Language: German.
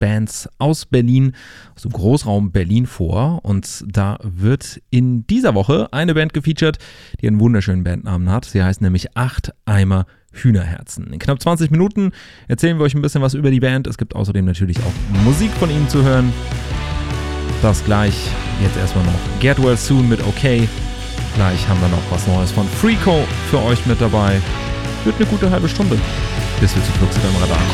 Bands aus Berlin, aus dem Großraum Berlin vor. Und da wird in dieser Woche eine Band gefeatured, die einen wunderschönen Bandnamen hat. Sie heißt nämlich 8 Eimer Hühnerherzen. In knapp 20 Minuten erzählen wir euch ein bisschen was über die Band. Es gibt außerdem natürlich auch Musik von ihnen zu hören. Das gleich. Jetzt erstmal noch Get Well Soon mit OK. Gleich haben wir noch was Neues von Freako für euch mit dabei. Wird eine gute halbe Stunde, bis wir zu Flux beim Radar kommen.